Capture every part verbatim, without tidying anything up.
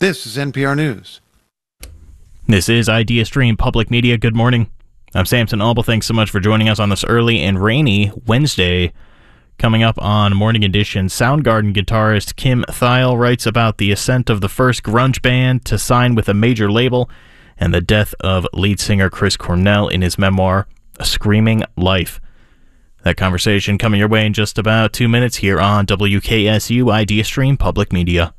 This is N P R News. This is IdeaStream Public Media. Good morning. I'm Samson Albel. Thanks so much for joining us on this early and rainy Wednesday. Coming up on Morning Edition, Soundgarden guitarist Kim Thayil writes about the ascent of the first grunge band to sign with a major label and the death of lead singer Chris Cornell in his memoir, A Screaming Life. That conversation coming your way in just about two minutes here on W K S U IdeaStream Public Media.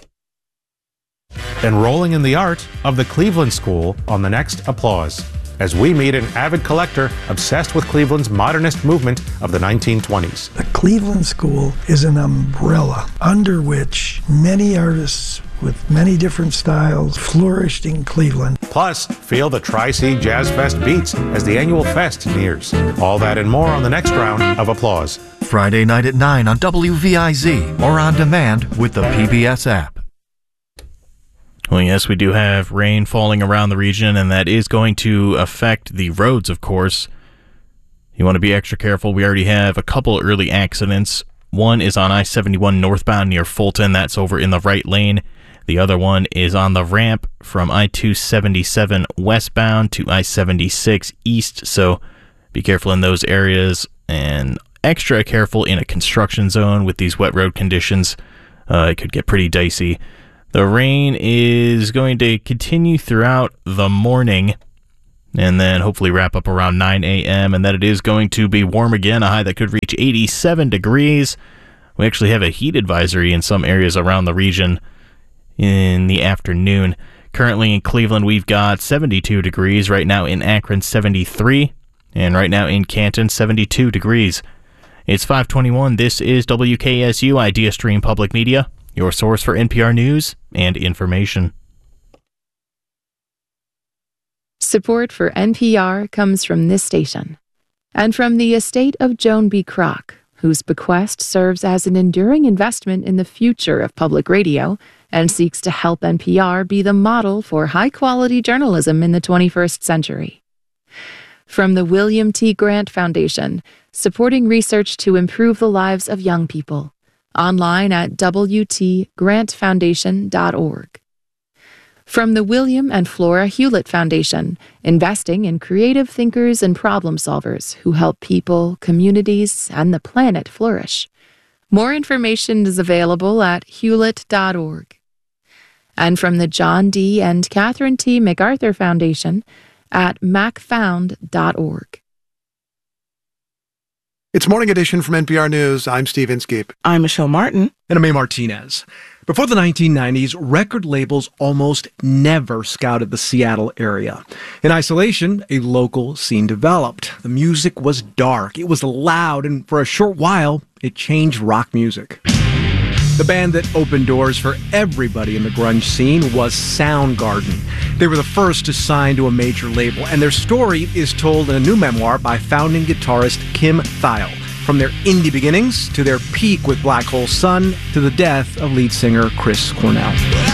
Enrolling in the art of the Cleveland School on the next Applause, as we meet an avid collector obsessed with Cleveland's modernist movement of the nineteen twenties. The Cleveland School is an umbrella under which many artists with many different styles flourished in Cleveland. Plus, feel the Tri-C Jazz Fest beats as the annual fest nears. All that and more on the next round of Applause. Friday night at nine on W V I Z or on demand with the P B S app. Well, yes, we do have rain falling around the region, and that is going to affect the roads, of course. You want to be extra careful. We already have a couple early accidents. One is on I seventy-one northbound near Fulton. That's over in the right lane. The other one is on the ramp from I two seventy-seven westbound to I seventy-six east. So be careful in those areas, and extra careful in a construction zone with these wet road conditions. Uh, it could get pretty dicey. The rain is going to continue throughout the morning and then hopefully wrap up around nine a.m. and then it is going to be warm again, a high that could reach eighty-seven degrees. We actually have a heat advisory in some areas around the region in the afternoon. Currently in Cleveland, we've got seventy-two degrees. Right now in Akron, seventy-three. And right now in Canton, seventy-two degrees. It's five twenty-one. This is W K S U IdeaStream Public Media, your source for N P R news and information. Support for N P R comes from this station and from the estate of Joan B. Kroc, whose bequest serves as an enduring investment in the future of public radio and seeks to help N P R be the model for high-quality journalism in the twenty-first century. From the William T. Grant Foundation, supporting research to improve the lives of young people. Online at w t grant foundation dot org. From the William and Flora Hewlett Foundation, investing in creative thinkers and problem solvers who help people, communities, and the planet flourish. More information is available at hewlett dot org. And from the John D. and Catherine T. MacArthur Foundation at mac found dot org. It's Morning Edition from N P R News. I'm Steve Inskeep. I'm Michelle Martin. And I'm A. Martinez. Before the nineteen nineties, record labels almost never scouted the Seattle area. In isolation, a local scene developed. The music was dark, it was loud, and for a short while, it changed rock music. The band that opened doors for everybody in the grunge scene was Soundgarden. They were the first to sign to a major label, and their story is told in a new memoir by founding guitarist Kim Thayil. From their indie beginnings to their peak with Black Hole Sun to the death of lead singer Chris Cornell.